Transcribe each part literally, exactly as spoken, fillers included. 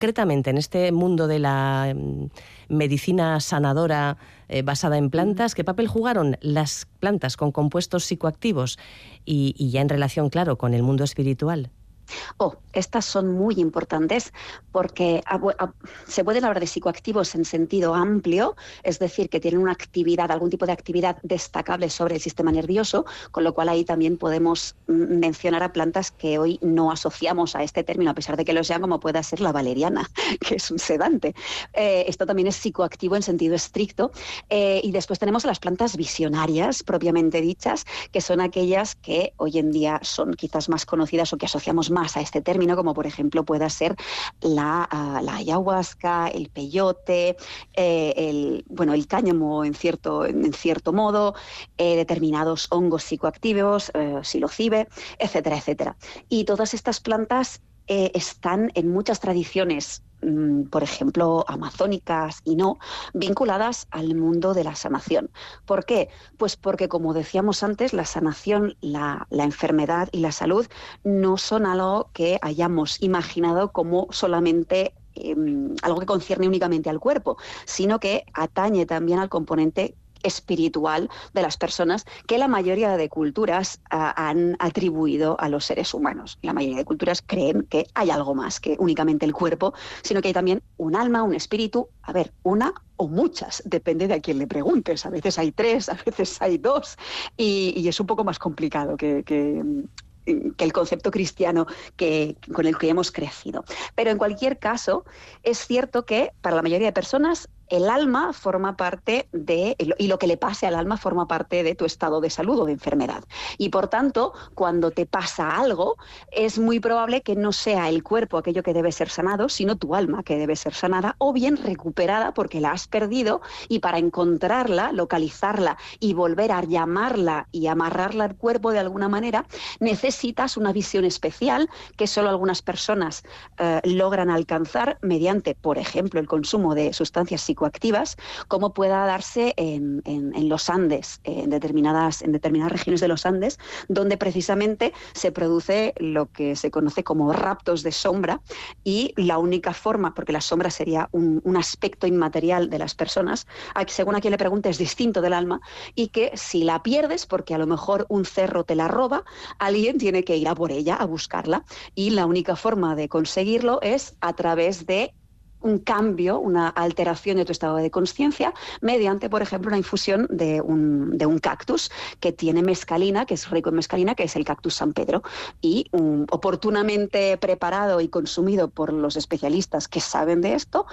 concretamente en este mundo de la medicina sanadora eh, basada en plantas, ¿qué papel jugaron las plantas con compuestos psicoactivos y, y ya en relación, claro, con el mundo espiritual? Oh, estas son muy importantes porque a, a, se pueden hablar de psicoactivos en sentido amplio, es decir, que tienen una actividad, algún tipo de actividad destacable sobre el sistema nervioso, con lo cual ahí también podemos mencionar a plantas que hoy no asociamos a este término, a pesar de que lo sean, como pueda ser la valeriana, que es un sedante. Eh, esto también es psicoactivo en sentido estricto. Eh, y después tenemos las plantas visionarias, propiamente dichas, que son aquellas que hoy en día son quizás más conocidas o que asociamos más a este término, como por ejemplo pueda ser la, uh, la ayahuasca, el peyote, eh, el, bueno, el cáñamo en cierto, en cierto modo, eh, determinados hongos psicoactivos, eh, psilocibe, etcétera, etcétera. Y todas estas plantas eh, están en muchas tradiciones, por ejemplo, amazónicas y no, vinculadas al mundo de la sanación. ¿Por qué? Pues porque, como decíamos antes, la sanación, la, la enfermedad y la salud no son algo que hayamos imaginado como solamente eh, algo que concierne únicamente al cuerpo, sino que atañe también al componente espiritual de las personas que la mayoría de culturas uh, han atribuido a los seres humanos. La mayoría de culturas creen que hay algo más que únicamente el cuerpo, sino que hay también un alma, un espíritu, a ver, una o muchas, depende de a quién le preguntes. A veces hay tres, a veces hay dos, y, y es un poco más complicado que... que que el concepto cristiano que, con el que hemos crecido. Pero en cualquier caso, es cierto que para la mayoría de personas el alma forma parte de, y lo que le pase al alma forma parte de tu estado de salud o de enfermedad. Y por tanto, cuando te pasa algo, es muy probable que no sea el cuerpo aquello que debe ser sanado, sino tu alma que debe ser sanada o bien recuperada porque la has perdido, y para encontrarla, localizarla y volver a llamarla y amarrarla al cuerpo de alguna manera, necesitas una visión especial que solo algunas personas eh, logran alcanzar mediante, por ejemplo, el consumo de sustancias psicoactivas, como pueda darse en, en, en los Andes, en determinadas, en determinadas regiones de los Andes, donde precisamente se produce lo que se conoce como raptos de sombra, y la única forma, porque la sombra sería un, un aspecto inmaterial de las personas, según a quien le pregunte es distinto del alma, y que si la pierdes, porque a lo mejor un cerro te la roba, alguien tiene que ir a por ella, a buscarla, y la única forma de conseguirlo es a través de un cambio, una alteración de tu estado de conciencia mediante, por ejemplo, una infusión de un, de un cactus que tiene mescalina, que es rico en mescalina, que es el cactus San Pedro, y um, oportunamente preparado y consumido por los especialistas que saben de esto,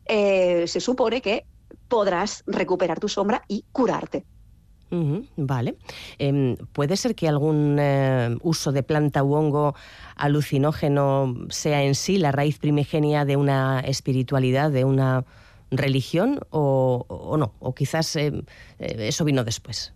eh, se supone que podrás recuperar tu sombra y curarte. Uh-huh, vale. Eh, ¿Puede ser que algún eh, uso de planta u hongo alucinógeno sea en sí la raíz primigenia de una espiritualidad, de una religión, o, o no? O quizás eh, eh, eso vino después.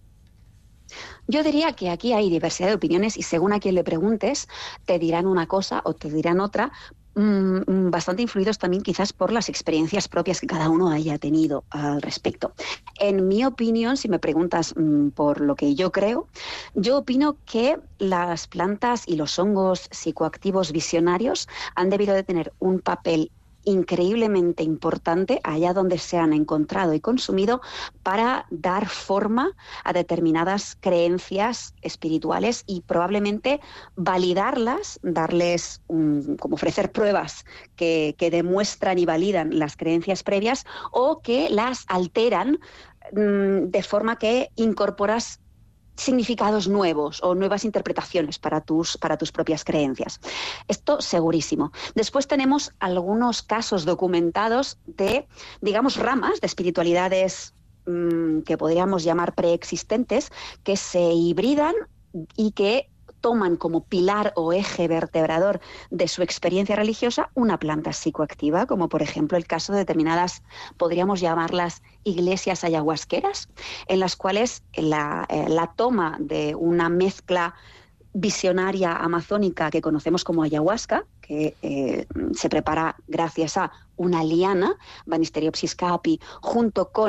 Yo diría que aquí hay diversidad de opiniones y según a quien le preguntes te dirán una cosa o te dirán otra, mmm, bastante influidos también quizás por las experiencias propias que cada uno haya tenido al respecto. En mi opinión, si me preguntas mmm, por lo que yo creo, yo opino que las plantas y los hongos psicoactivos visionarios han debido de tener un papel increíblemente importante allá donde se han encontrado y consumido para dar forma a determinadas creencias espirituales y probablemente validarlas, darles un, como ofrecer pruebas que, que demuestran y validan las creencias previas o que las alteran mmm, de forma que incorporas significados nuevos o nuevas interpretaciones para tus, para tus propias creencias. Esto segurísimo. Después tenemos algunos casos documentados de, digamos, ramas de espiritualidades mmm, que podríamos llamar preexistentes, que se hibridan y que toman como pilar o eje vertebrador de su experiencia religiosa una planta psicoactiva, como por ejemplo el caso de determinadas, podríamos llamarlas iglesias ayahuasqueras, en las cuales la, eh, la toma de una mezcla visionaria amazónica que conocemos como ayahuasca, que eh, se prepara gracias a una liana, Banisteriopsis caapi, junto con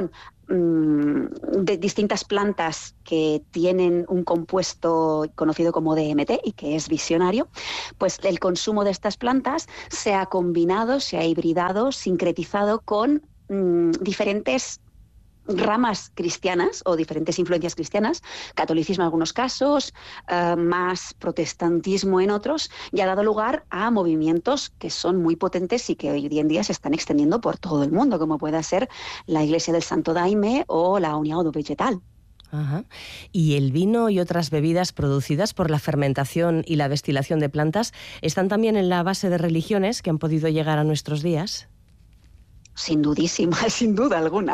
de distintas plantas que tienen un compuesto conocido como D M T y que es visionario, pues el consumo de estas plantas se ha combinado, se ha hibridado, sincretizado con mmm, diferentes ramas cristianas o diferentes influencias cristianas, catolicismo en algunos casos, uh, más protestantismo en otros, y ha dado lugar a movimientos que son muy potentes y que hoy en día se están extendiendo por todo el mundo, como pueda ser la Iglesia del Santo Daime o la União Vegetal. Ajá. ¿Y el vino y otras bebidas producidas por la fermentación y la destilación de plantas están también en la base de religiones que han podido llegar a nuestros días? Sin dudísima, sin duda alguna.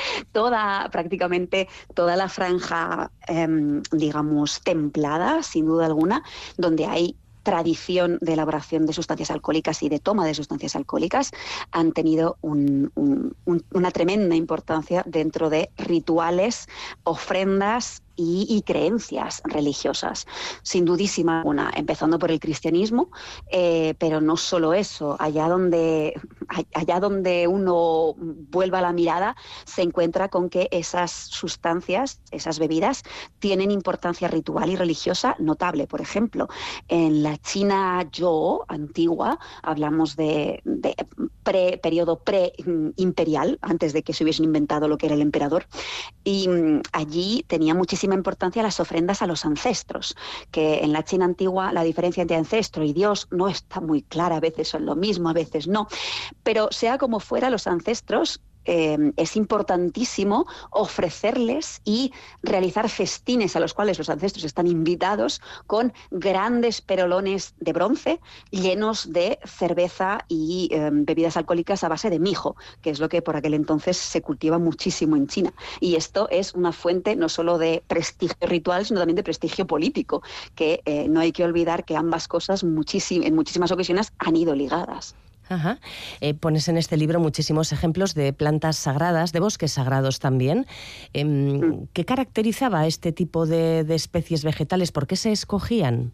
Toda, prácticamente toda la franja, eh, digamos, templada, sin duda alguna, donde hay tradición de elaboración de sustancias alcohólicas y de toma de sustancias alcohólicas, han tenido un, un, un, una tremenda importancia dentro de rituales, ofrendas y, y creencias religiosas, sin dudísima alguna, empezando por el cristianismo, eh, pero no solo eso, allá donde, allá donde uno vuelva la mirada, se encuentra con que esas sustancias, esas bebidas, tienen importancia ritual y religiosa notable. Por ejemplo, en la China Zhou antigua, hablamos de, de pre, periodo pre-imperial, antes de que se hubiesen inventado lo que era el emperador, y allí tenía muchísima importancia las ofrendas a los ancestros, que en la China antigua la diferencia entre ancestro y Dios no está muy clara, a veces son lo mismo, a veces no, pero sea como fuera, los ancestros Eh, es importantísimo ofrecerles y realizar festines a los cuales los ancestros están invitados con grandes perolones de bronce llenos de cerveza y eh, bebidas alcohólicas a base de mijo, que es lo que por aquel entonces se cultiva muchísimo en China. Y esto es una fuente no solo de prestigio ritual, sino también de prestigio político, que eh, no hay que olvidar que ambas cosas muchísim- en muchísimas ocasiones han ido ligadas. Ajá. Eh, pones en este libro muchísimos ejemplos de plantas sagradas, de bosques sagrados también. Eh, mm. ¿Qué caracterizaba este tipo de, de especies vegetales? ¿Por qué se escogían?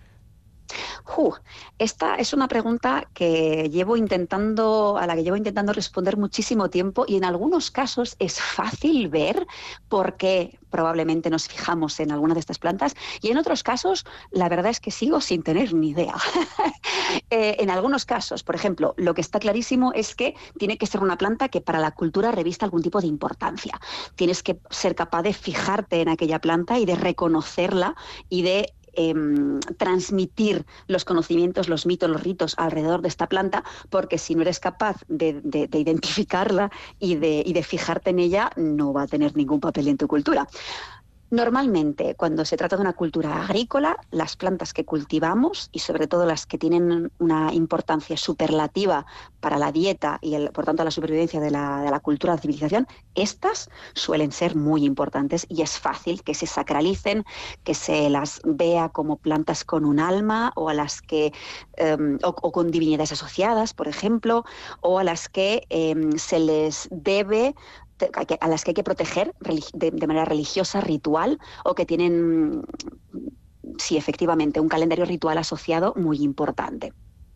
Uh, esta es una pregunta que llevo intentando, a la que llevo intentando responder muchísimo tiempo, y en algunos casos es fácil ver por qué probablemente nos fijamos en alguna de estas plantas, y en otros casos la verdad es que sigo sin tener ni idea. eh, en algunos casos, por ejemplo, lo que está clarísimo es que tiene que ser una planta que para la cultura revista algún tipo de importancia. Tienes que ser capaz de fijarte en aquella planta y de reconocerla y de Eh, transmitir los conocimientos, los mitos, los ritos alrededor de esta planta, porque si no eres capaz de, de, de identificarla y de, y de fijarte en ella, no va a tener ningún papel en tu cultura. Normalmente, cuando se trata de una cultura agrícola, las plantas que cultivamos, y sobre todo las que tienen una importancia superlativa para la dieta y, el, por tanto, la supervivencia de la, de la cultura de la civilización, estas suelen ser muy importantes y es fácil que se sacralicen, que se las vea como plantas con un alma, o a las que um, o, o con divinidades asociadas, por ejemplo, o a las que um, se les debe a las que hay que proteger de, de manera religiosa, ritual, o que tienen, sí, efectivamente, un calendario ritual asociado muy importante.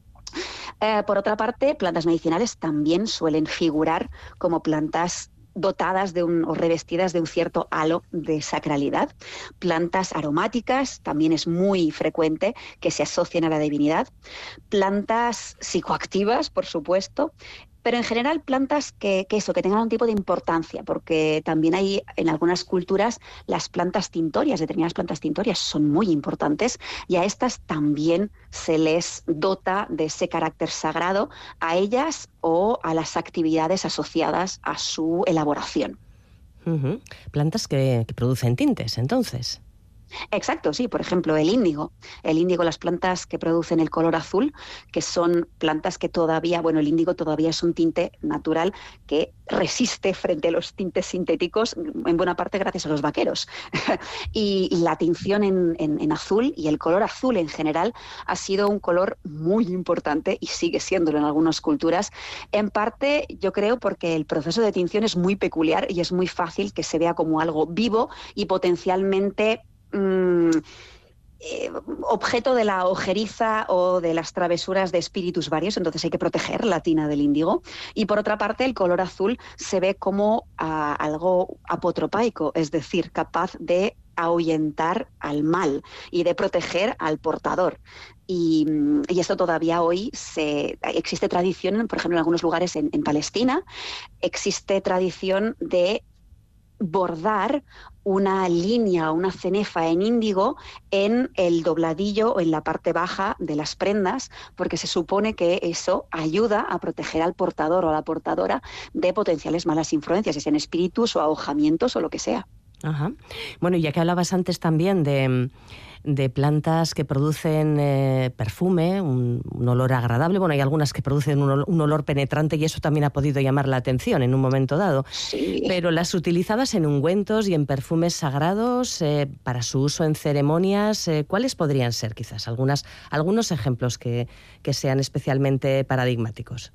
Eh, por otra parte, plantas medicinales también suelen figurar como plantas dotadas de un, o revestidas de un cierto halo de sacralidad. Plantas aromáticas, también es muy frecuente que se asocien a la divinidad. Plantas psicoactivas, por supuesto, pero en general plantas que, que eso, que tengan un tipo de importancia, porque también hay en algunas culturas las plantas tintorias, determinadas plantas tintorias son muy importantes, y a estas también se les dota de ese carácter sagrado, a ellas o a las actividades asociadas a su elaboración. Uh-huh. Plantas que, que producen tintes, entonces. Exacto, sí. Por ejemplo, el índigo. El índigo, las plantas que producen el color azul, que son plantas que todavía, bueno, el índigo todavía es un tinte natural que resiste frente a los tintes sintéticos, en buena parte gracias a los vaqueros. y, y la tinción en, en, en azul y el color azul en general ha sido un color muy importante y sigue siéndolo en algunas culturas. En parte, yo creo, porque el proceso de tinción es muy peculiar y es muy fácil que se vea como algo vivo y potencialmente Mmm, Eh, objeto de la ojeriza o de las travesuras de espíritus varios, entonces hay que proteger la tina del índigo. Y por otra parte, el color azul se ve como uh, algo apotropaico, es decir, capaz de ahuyentar al mal y de proteger al portador. Y, y esto todavía hoy se, existe tradición, por ejemplo, en algunos lugares en, en Palestina, existe tradición de bordar una línea o una cenefa en índigo en el dobladillo o en la parte baja de las prendas, porque se supone que eso ayuda a proteger al portador o a la portadora de potenciales malas influencias, ya sean espíritus o ahojamientos o lo que sea. Ajá. Bueno, y ya que hablabas antes también de, de plantas que producen eh, perfume, un, un olor agradable, bueno, hay algunas que producen un olor, un olor penetrante y eso también ha podido llamar la atención en un momento dado. Sí. Pero las utilizadas en ungüentos y en perfumes sagrados eh, para su uso en ceremonias, eh, ¿cuáles podrían ser quizás algunas, algunos ejemplos que, que sean especialmente paradigmáticos?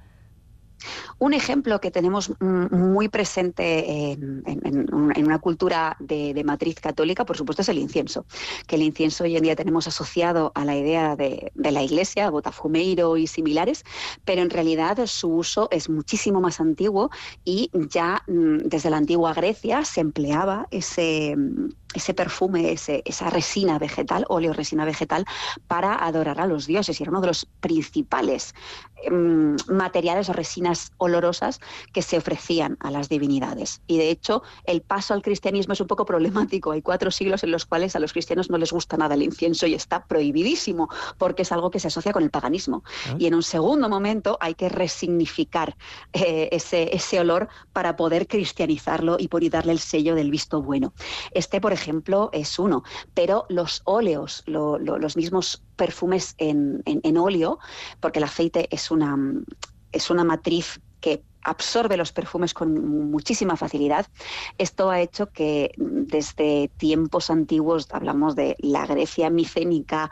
Un ejemplo que tenemos muy presente en, en, en una cultura de, de matriz católica, por supuesto, es el incienso, que el incienso hoy en día tenemos asociado a la idea de, de la iglesia, botafumeiro y similares, pero en realidad su uso es muchísimo más antiguo y ya desde la antigua Grecia se empleaba ese... ese perfume, ese, esa resina vegetal, oleoresina vegetal, para adorar a los dioses. Y era uno de los principales eh, materiales o resinas olorosas que se ofrecían a las divinidades. Y de hecho, el paso al cristianismo es un poco problemático. Hay cuatro siglos en los cuales a los cristianos no les gusta nada el incienso y está prohibidísimo, porque es algo que se asocia con el paganismo. ¿Ah? Y en un segundo momento hay que resignificar eh, ese, ese olor para poder cristianizarlo y poder darle el sello del visto bueno. Este, por ejemplo, ejemplo es uno, pero los óleos, lo, lo, los mismos perfumes en, en, en óleo, porque el aceite es una, es una matriz que absorbe los perfumes con muchísima facilidad. Esto ha hecho que desde tiempos antiguos, hablamos de la Grecia micénica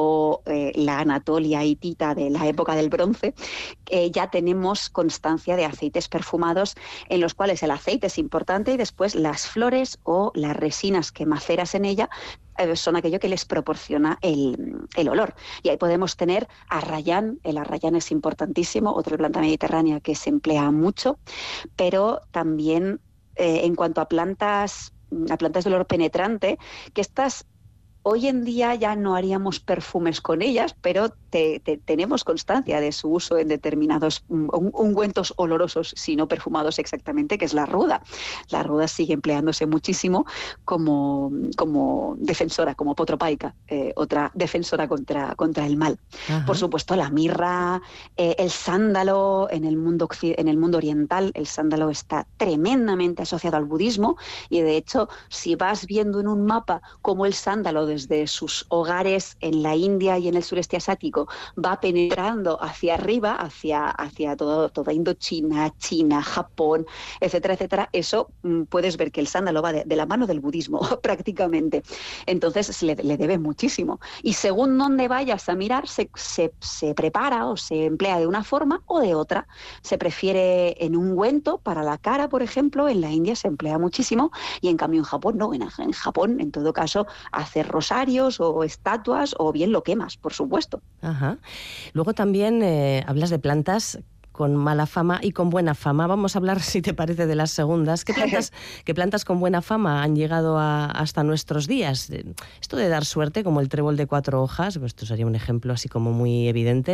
o eh, la Anatolia hitita de la época del bronce, eh, ya tenemos constancia de aceites perfumados en los cuales el aceite es importante y después las flores o las resinas que maceras en ella son aquello que les proporciona el, el olor. Y ahí podemos tener arrayán. El arrayán es importantísimo, otra planta mediterránea que se emplea mucho, pero también eh, en cuanto a plantas, a plantas de olor penetrante, que estas hoy en día ya no haríamos perfumes con ellas, pero te, te, tenemos constancia de su uso en determinados ungüentos olorosos, si no perfumados exactamente, que es la ruda. La ruda sigue empleándose muchísimo como, como defensora, como potropaica, eh, otra defensora contra, contra el mal. Ajá. Por supuesto, la mirra, eh, el sándalo, en el, mundo, en el mundo oriental, el sándalo está tremendamente asociado al budismo y, de hecho, si vas viendo en un mapa cómo el sándalo desde sus hogares en la India y en el sureste asiático va penetrando hacia arriba, hacia, hacia todo, toda Indochina, China, Japón, etcétera, etcétera, eso mmm, puedes ver que el sándalo va de, de la mano del budismo prácticamente. Entonces se le, le debe muchísimo. Y según donde vayas a mirar, se, se, se prepara o se emplea de una forma o de otra. Se prefiere en ungüento para la cara, por ejemplo, en la India se emplea muchísimo y en cambio en Japón no. En, en Japón, en todo caso, hace rosarios o estatuas o bien lo quemas, por supuesto. Ajá. Luego también eh, hablas de plantas con mala fama y con buena fama. Vamos a hablar, si te parece, de las segundas. ¿Qué plantas, qué plantas con buena fama han llegado a, hasta nuestros días? Esto de dar suerte, como el trébol de cuatro hojas, pues esto sería un ejemplo así como muy evidente.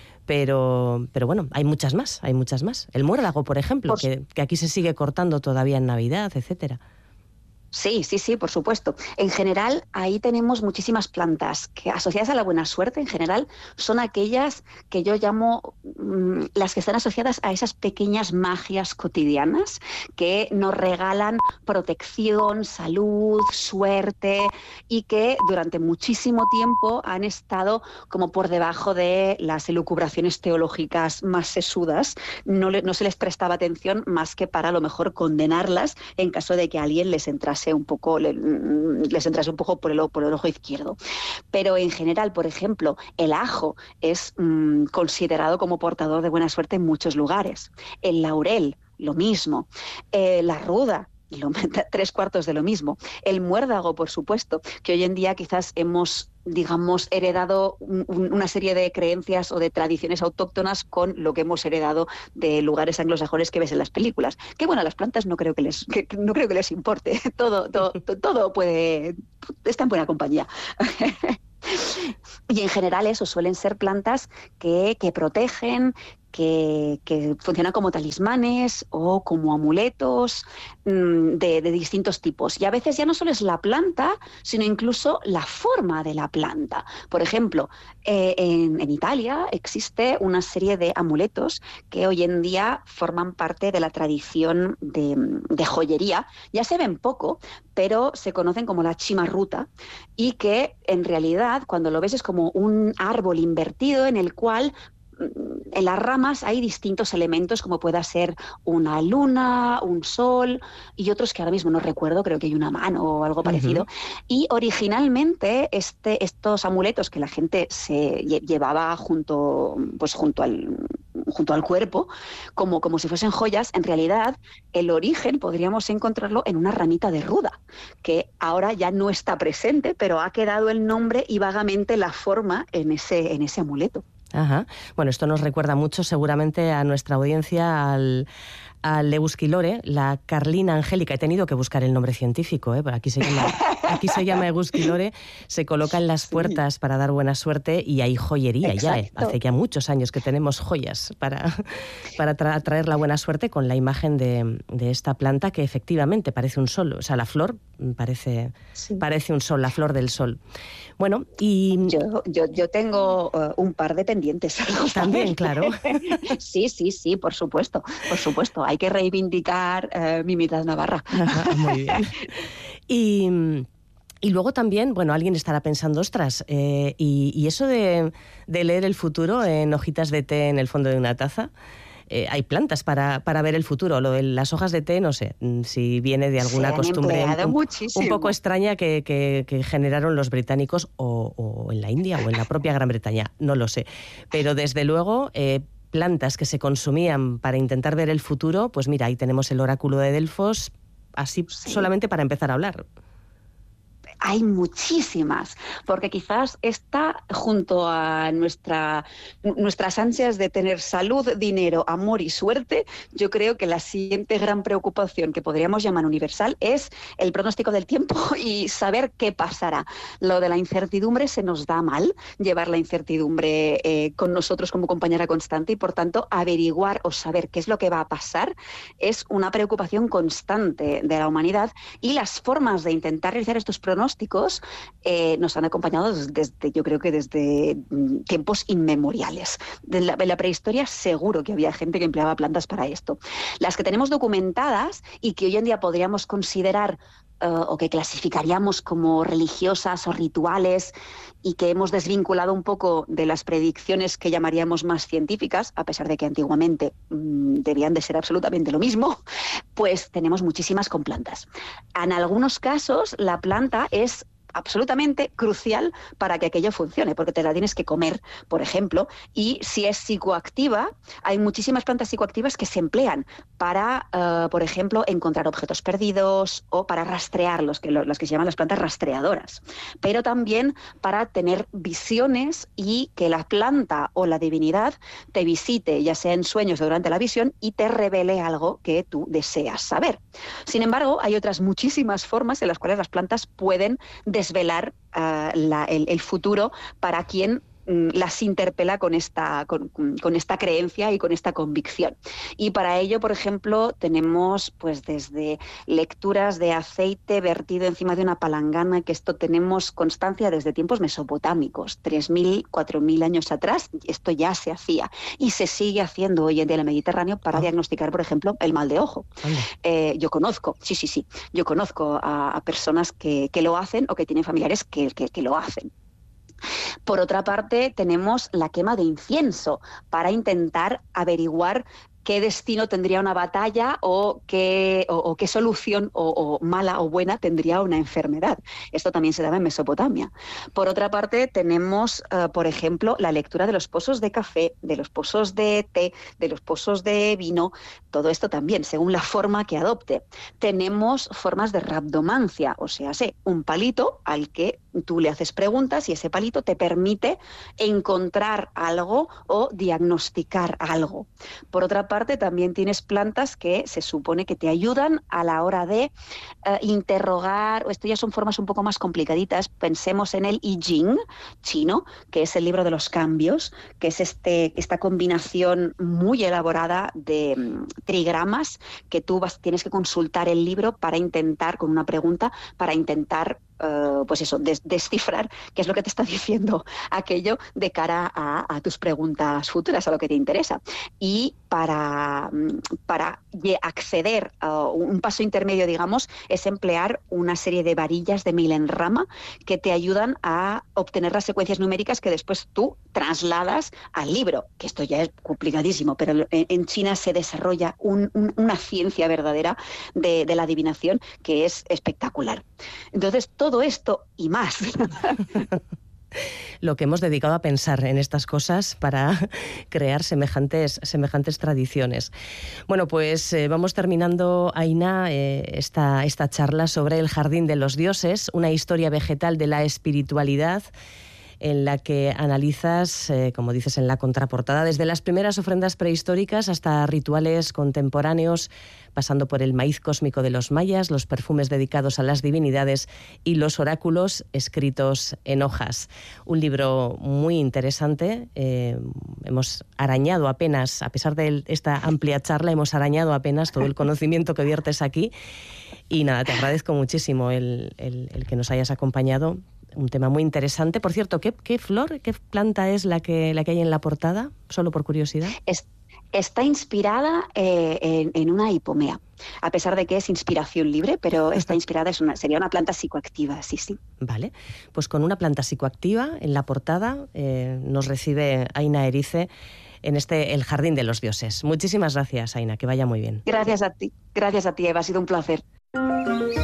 Pero, pero bueno, hay muchas más, hay muchas más. El muérdago, por ejemplo, por... que, que aquí se sigue cortando todavía en Navidad, etcétera. Sí, sí, sí, por supuesto. En general, ahí tenemos muchísimas plantas que asociadas a la buena suerte, en general, son aquellas que yo llamo mmm, las que están asociadas a esas pequeñas magias cotidianas que nos regalan protección, salud, suerte y que durante muchísimo tiempo han estado como por debajo de las elucubraciones teológicas más sesudas. No, le, no se les prestaba atención más que para a lo mejor condenarlas en caso de que a alguien les entrase un poco, les entrase un poco por el, por el ojo izquierdo. Pero en general, por ejemplo, el ajo es mmm, considerado como portador de buena suerte en muchos lugares. El laurel, lo mismo. Eh, la ruda, lo, tres cuartos de lo mismo. El muérdago, por supuesto, que hoy en día quizás hemos, digamos, heredado un, una serie de creencias o de tradiciones autóctonas con lo que hemos heredado de lugares anglosajones que ves en las películas. Que bueno, a las plantas no creo que les, que, no creo que les importe. Todo, todo, todo puede, está en buena compañía. Y en general eso suelen ser plantas que, que protegen, que, que funcionan como talismanes o como amuletos mmm, de, de distintos tipos. Y a veces ya no solo es la planta, sino incluso la forma de la planta. Por ejemplo, eh, en, en Italia existe una serie de amuletos que hoy en día forman parte de la tradición de, de joyería. Ya se ven poco, pero se conocen como la cimarruta, y que en realidad cuando lo ves es como un árbol invertido en el cual en las ramas hay distintos elementos, como pueda ser una luna, un sol y otros que ahora mismo no recuerdo, creo que hay una mano o algo parecido. Uh-huh. Y originalmente este, estos amuletos que la gente se llevaba junto, pues junto al junto al cuerpo, como, como si fuesen joyas, en realidad el origen podríamos encontrarlo en una ramita de ruda, que ahora ya no está presente, pero ha quedado el nombre y vagamente la forma en ese, en ese amuleto. Ajá. Bueno, esto nos recuerda mucho seguramente a nuestra audiencia al, al Eguskilore, la carlina angélica. He tenido que buscar el nombre científico, ¿eh? Pero aquí se llama, aquí se llama Eguskilore. Se coloca en las puertas sí. para dar buena suerte y hay joyería. Exacto. Ya, ¿eh? Hace ya muchos años que tenemos joyas para, para tra- traer la buena suerte con la imagen de, de esta planta que efectivamente parece un sol. O sea, la flor parece, sí. parece un sol, la flor del sol. Bueno, y... Yo, yo, yo tengo uh, un par de pendientes. También, claro. Sí, sí, sí, por supuesto, por supuesto. Hay que reivindicar uh, mi mitad navarra. Ajá, muy bien. Y... Y luego también, bueno, alguien estará pensando, ostras, eh, y, y eso de, de leer el futuro en hojitas de té en el fondo de una taza... Eh, hay plantas para, para ver el futuro. Lo de las hojas de té, no sé si viene de alguna costumbre un, un poco extraña que, que, que generaron los británicos o, o en la India o en la propia Gran Bretaña, no lo sé. Pero desde luego, eh, plantas que se consumían para intentar ver el futuro, pues mira, ahí tenemos el oráculo de Delfos, así sí. solamente para empezar a hablar. Hay muchísimas, porque quizás esta, junto a nuestra, nuestras ansias de tener salud, dinero, amor y suerte, yo creo que la siguiente gran preocupación que podríamos llamar universal es el pronóstico del tiempo y saber qué pasará. Lo de la incertidumbre se nos da mal, llevar la incertidumbre eh, con nosotros como compañera constante, y por tanto averiguar o saber qué es lo que va a pasar es una preocupación constante de la humanidad, y las formas de intentar realizar estos pronósticos Eh, nos han acompañado desde, yo creo que desde tiempos inmemoriales. De la, de la prehistoria seguro que había gente que empleaba plantas para esto. Las que tenemos documentadas y que hoy en día podríamos considerar uh, o que clasificaríamos como religiosas o rituales, y que hemos desvinculado un poco de las predicciones que llamaríamos más científicas, a pesar de que antiguamente mmm, debían de ser absolutamente lo mismo, pues tenemos muchísimas con plantas. En algunos casos la planta es absolutamente crucial para que aquello funcione, porque te la tienes que comer, por ejemplo, y si es psicoactiva, hay muchísimas plantas psicoactivas que se emplean para, uh, por ejemplo, encontrar objetos perdidos o para rastrearlos, que lo, las que se llaman las plantas rastreadoras, pero también para tener visiones y que la planta o la divinidad te visite, ya sea en sueños o durante la visión, y te revele algo que tú deseas saber. Sin embargo, hay otras muchísimas formas en las cuales las plantas pueden desvelar uh, la, el, el futuro para quien mm, las interpela con esta, con, con esta creencia y con esta convicción. Y para ello, por ejemplo, tenemos pues desde lecturas de aceite vertido encima de una palangana, que esto tenemos constancia desde tiempos mesopotámicos, tres mil, cuatro mil años atrás, esto ya se hacía y se sigue haciendo hoy en día en el Mediterráneo para oh. diagnosticar, por ejemplo, el mal de ojo. Oh. Eh, yo conozco, sí, sí, sí, yo conozco a, a personas que, que lo hacen o que tienen familiares que, que, que lo hacen. Por otra parte, tenemos la quema de incienso para intentar averiguar qué destino tendría una batalla o qué, o, o qué solución o, o mala o buena tendría una enfermedad. Esto también se daba en Mesopotamia. Por otra parte, tenemos, uh, por ejemplo, la lectura de los pozos de café, de los pozos de té, de los pozos de vino, todo esto también, según la forma que adopte. Tenemos formas de rhabdomancia, o sea, sé, un palito al que tú le haces preguntas y ese palito te permite encontrar algo o diagnosticar algo. Por otra parte, también tienes plantas que se supone que te ayudan a la hora de uh, interrogar, o esto ya son formas un poco más complicaditas. Pensemos en el I Ching chino, que es el libro de los cambios, que es este, esta combinación muy elaborada de um, trigramas que tú vas, tienes que consultar el libro para intentar, con una pregunta, para intentar Uh, pues eso, des- descifrar qué es lo que te está diciendo aquello de cara a, a tus preguntas futuras, a lo que te interesa. Y para, para acceder a un paso intermedio, digamos, es emplear una serie de varillas de Milenrama que te ayudan a obtener las secuencias numéricas que después tú trasladas al libro, que esto ya es complicadísimo, pero en, en China se desarrolla un, un, una ciencia verdadera de, de la adivinación que es espectacular. Entonces, todo esto y más. Lo que hemos dedicado a pensar en estas cosas para crear semejantes, semejantes tradiciones. Bueno, pues eh, vamos terminando, Aina, eh, esta, esta charla sobre el Jardín de los Dioses, una historia vegetal de la espiritualidad, en la que analizas, eh, como dices en la contraportada, desde las primeras ofrendas prehistóricas hasta rituales contemporáneos, pasando por el maíz cósmico de los mayas, los perfumes dedicados a las divinidades y los oráculos escritos en hojas. Un libro muy interesante. Eh, hemos arañado apenas, a pesar de esta amplia charla, hemos arañado apenas todo el conocimiento que viertes aquí. Y nada, te agradezco muchísimo el, el, el que nos hayas acompañado. Un tema muy interesante. Por cierto, ¿qué, qué flor, qué planta es la que, la que hay en la portada? Solo por curiosidad. Es, está inspirada eh, en, en una hipomea, a pesar de que es inspiración libre, pero está inspirada, es una, sería una planta psicoactiva, sí, sí. Vale, pues con una planta psicoactiva en la portada eh, nos recibe Aina Erice en este El Jardín de los Dioses. Muchísimas gracias, Aina, que vaya muy bien. Gracias a ti, gracias a ti, Eva, ha sido un placer.